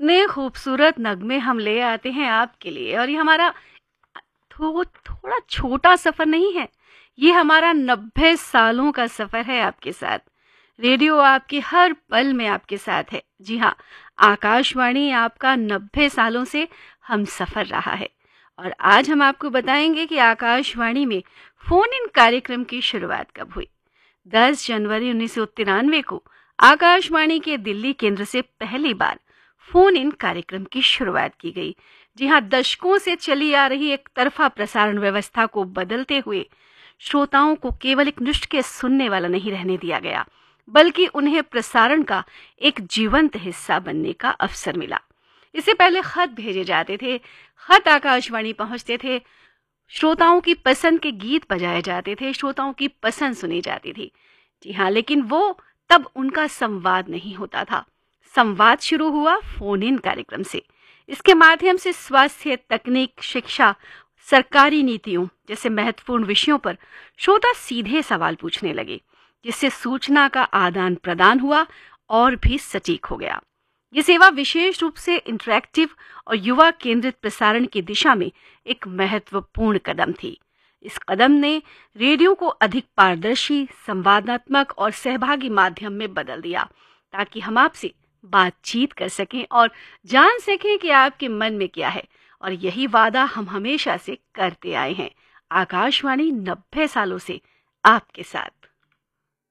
इतने खूबसूरत नगमे हम ले आते हैं आपके लिए, और ये हमारा थोड़ा छोटा सफर नहीं है, ये हमारा 90 सालों का सफर है आपके साथ। रेडियो आपके हर पल में आपके साथ है। जी हाँ, आकाशवाणी आपका 90 सालों से हम सफर रहा है। और आज हम आपको बताएंगे कि आकाशवाणी में फोन इन कार्यक्रम की शुरुआत कब हुई। 10 जनवरी 1993 को आकाशवाणी के दिल्ली केंद्र से पहली बार फोन इन कार्यक्रम की शुरुआत की गई। जी हाँ, दशकों से चली आ रही एक तरफा प्रसारण व्यवस्था को बदलते हुए श्रोताओं को केवल एक नुष्ट के सुनने वाला नहीं रहने दिया गया, बल्कि उन्हें प्रसारण का एक जीवंत हिस्सा बनने का अवसर मिला। इससे पहले खत भेजे जाते थे, खत आकाशवाणी पहुंचते थे, श्रोताओं की पसंद के गीत बजाए जाते थे, श्रोताओं की पसंद सुनी जाती थी। जी हाँ, लेकिन वो तब उनका संवाद नहीं होता था। संवाद शुरू हुआ फोन इन कार्यक्रम से। इसके माध्यम से स्वास्थ्य, तकनीक, शिक्षा, सरकारी नीतियों जैसे महत्वपूर्ण विषयों पर श्रोता सीधे सवाल पूछने लगे, जिससे सूचना का आदान प्रदान हुआ और भी सटीक हो गया। ये सेवा विशेष रूप से इंटरैक्टिव और युवा केंद्रित प्रसारण की दिशा में एक महत्वपूर्ण कदम थी। इस कदम ने रेडियो को अधिक पारदर्शी, संवादात्मक और सहभागी माध्यम में बदल दिया, ताकि हम आपसे बातचीत कर सकें और जान सकें कि आपके मन में क्या है। और यही वादा हम हमेशा से करते आए हैं। आकाशवाणी 90 सालों से आपके साथ।